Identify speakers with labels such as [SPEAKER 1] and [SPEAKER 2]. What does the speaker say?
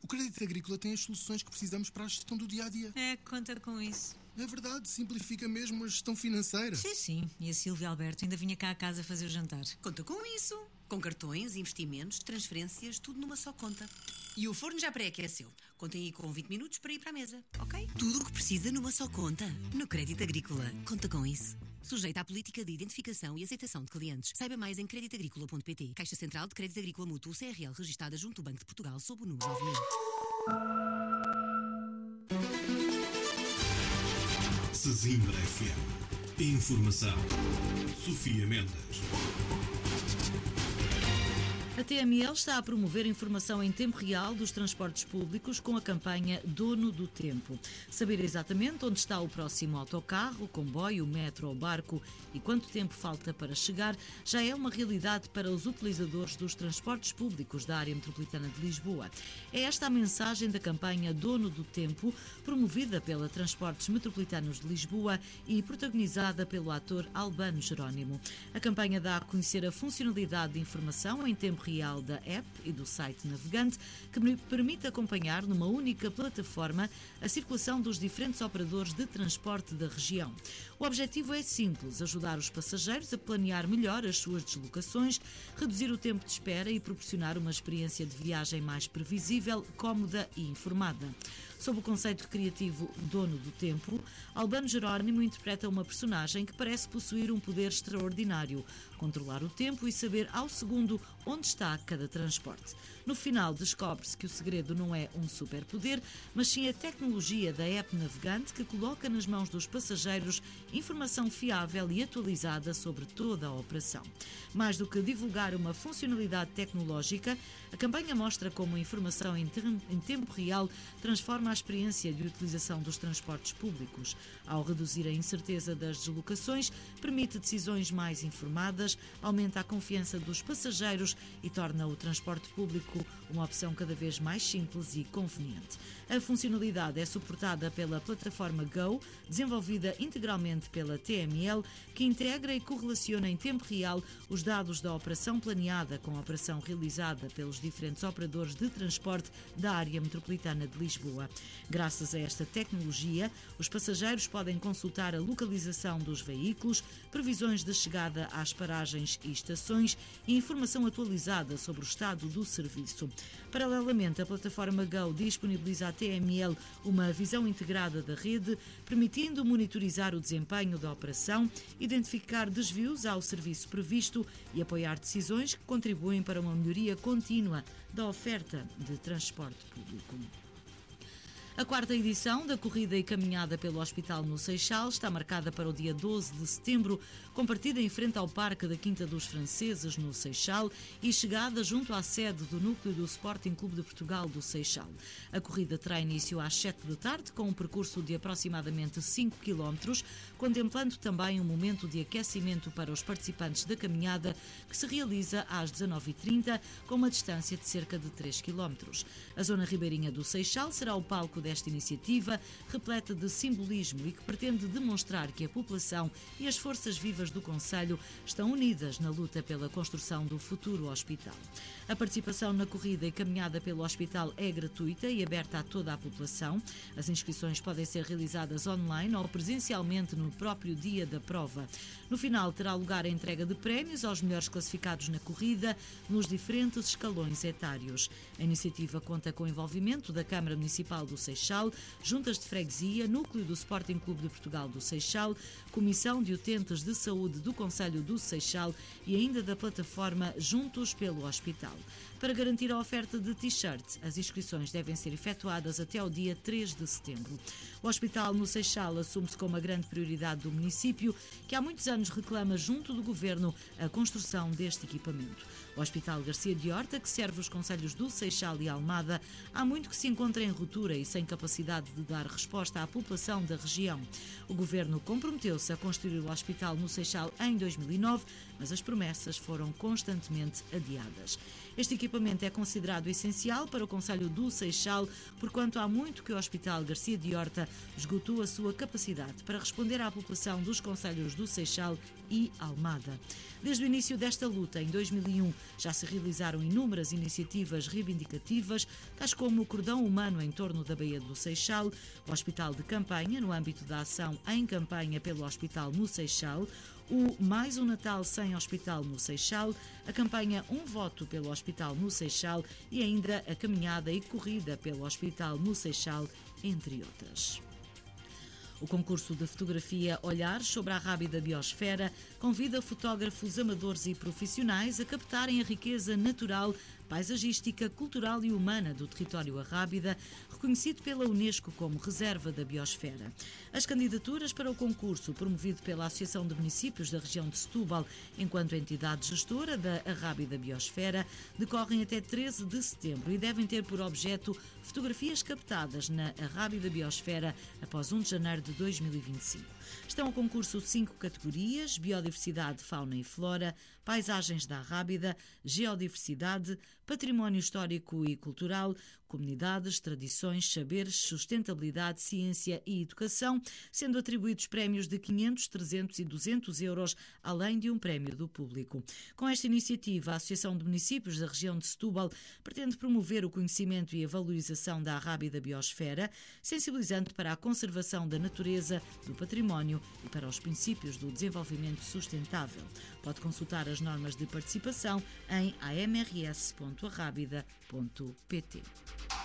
[SPEAKER 1] O Crédito Agrícola tem as soluções que precisamos para a gestão do dia-a-dia.
[SPEAKER 2] Conta com isso.
[SPEAKER 1] É verdade, simplifica mesmo a gestão financeira.
[SPEAKER 2] Sim. E a Silvia Alberto ainda vinha cá a casa fazer o jantar.
[SPEAKER 3] Conta com isso. Com cartões, investimentos, transferências, tudo numa só conta. E o forno já pré-aqueceu. Contem aí com 20 minutos para ir para a mesa, ok? Tudo o que precisa numa só conta. No Crédito Agrícola. Conta com isso. Sujeita à política de identificação e aceitação de clientes. Saiba mais em creditagricola.pt. Caixa Central de Crédito Agrícola Mútuo CRL, registada junto ao Banco de Portugal sob o número 9000.
[SPEAKER 4] Sesimbra FM. Informação. Sofia Mendes.
[SPEAKER 5] A TML está a promover informação em tempo real dos transportes públicos com a campanha Dono do Tempo. Saber exatamente onde está o próximo autocarro, comboio, metro ou barco e quanto tempo falta para chegar já é uma realidade para os utilizadores dos transportes públicos da área metropolitana de Lisboa. É esta a mensagem da campanha Dono do Tempo, promovida pela Transportes Metropolitanos de Lisboa e protagonizada pelo ator Albano Jerónimo. A campanha dá a conhecer a funcionalidade de informação em tempo real da app e do site navegante, que permite acompanhar numa única plataforma a circulação dos diferentes operadores de transporte da região. O objetivo é simples: ajudar os passageiros a planear melhor as suas deslocações, reduzir o tempo de espera e proporcionar uma experiência de viagem mais previsível, cómoda e informada. Sob o conceito criativo Dono do Tempo, Albano Jerónimo interpreta uma personagem que parece possuir um poder extraordinário: controlar o tempo e saber ao segundo onde está cada transporte. No final, descobre-se que o segredo não é um superpoder, mas sim a tecnologia da app navegante que coloca nas mãos dos passageiros informação fiável e atualizada sobre toda a operação. Mais do que divulgar uma funcionalidade tecnológica, a campanha mostra como a informação em tempo real transforma a experiência de utilização dos transportes públicos. Ao reduzir a incerteza das deslocações, permite decisões mais informadas, aumenta a confiança dos passageiros e torna o transporte público uma opção cada vez mais simples e conveniente. A funcionalidade é suportada pela plataforma Go, desenvolvida integralmente pela TML, que integra e correlaciona em tempo real os dados da operação planeada com a operação realizada pelos diferentes operadores de transporte da área metropolitana de Lisboa. Graças a esta tecnologia, os passageiros podem consultar a localização dos veículos, previsões de chegada às paragens e estações e informação atualizada sobre o estado do serviço. Paralelamente, a plataforma Go disponibiliza à TML uma visão integrada da rede, permitindo monitorizar o desempenho da operação, identificar desvios ao serviço previsto e apoiar decisões que contribuem para uma melhoria contínua da oferta de transporte público. A quarta edição da corrida e caminhada pelo Hospital no Seixal está marcada para o dia 12 de setembro, com partida em frente ao Parque da Quinta dos Franceses, no Seixal, e chegada junto à sede do núcleo do Sporting Clube de Portugal do Seixal. A corrida terá início às 7 da tarde, com um percurso de aproximadamente 5 km, contemplando também um momento de aquecimento para os participantes da caminhada, que se realiza às 19h30, com uma distância de cerca de 3 km. A zona ribeirinha do Seixal será o palco desta iniciativa, repleta de simbolismo e que pretende demonstrar que a população e as forças vivas do concelho estão unidas na luta pela construção do futuro hospital. A participação na corrida e caminhada pelo hospital é gratuita e aberta a toda a população. As inscrições podem ser realizadas online ou presencialmente no próprio dia da prova. No final, terá lugar a entrega de prémios aos melhores classificados na corrida nos diferentes escalões etários. A iniciativa conta com o envolvimento da Câmara Municipal do Seixal, Juntas de Freguesia, Núcleo do Sporting Clube de Portugal do Seixal, Comissão de Utentes de Saúde do Concelho do Seixal e ainda da plataforma Juntos pelo Hospital. Para garantir a oferta de t-shirts, as inscrições devem ser efetuadas até ao dia 3 de setembro. O Hospital no Seixal assume-se como uma grande prioridade do município, que há muitos anos reclama junto do Governo a construção deste equipamento. O Hospital Garcia de Horta, que serve os concelhos do Seixal e Almada, há muito que se encontra em ruptura e sem capacidade de dar resposta à população da região. O Governo comprometeu-se a construir o hospital no Seixal em 2009, mas as promessas foram constantemente adiadas. Este equipamento é considerado essencial para o concelho do Seixal, porquanto há muito que o Hospital Garcia de Horta esgotou a sua capacidade para responder à população dos concelhos do Seixal e Almada. Desde o início desta luta, em 2001, já se realizaram inúmeras iniciativas reivindicativas, tais como o cordão humano em torno da Baía do Seixal, o Hospital de Campanha, no âmbito da ação em campanha pelo Hospital no Seixal, o Mais um Natal sem Hospital no Seixal, a campanha Um Voto pelo Hospital no Seixal e ainda a caminhada e corrida pelo Hospital no Seixal, entre outras. O concurso de fotografia Olhares sobre a Rábida Biosfera convida fotógrafos amadores e profissionais a captarem a riqueza natural, paisagística, cultural e humana do território Arrábida, reconhecido pela Unesco como Reserva da Biosfera. As candidaturas para o concurso, promovido pela Associação de Municípios da região de Setúbal, enquanto entidade gestora da Arrábida Biosfera, decorrem até 13 de setembro e devem ter por objeto fotografias captadas na Arrábida Biosfera após 1 de janeiro de 2025. Estão ao concurso 5 categorias: biodiversidade, fauna e flora, paisagens da Arrábida, geodiversidade, património histórico e cultural, comunidades, tradições, saberes, sustentabilidade, ciência e educação, sendo atribuídos prémios de 500, 300 e 200 euros, além de um prémio do público. Com esta iniciativa, a Associação de Municípios da região de Setúbal pretende promover o conhecimento e a valorização da Arrábida Biosfera, sensibilizando para a conservação da natureza, do património e para os princípios do desenvolvimento sustentável. Pode consultar as normas de participação em amrs.arrábida.pt.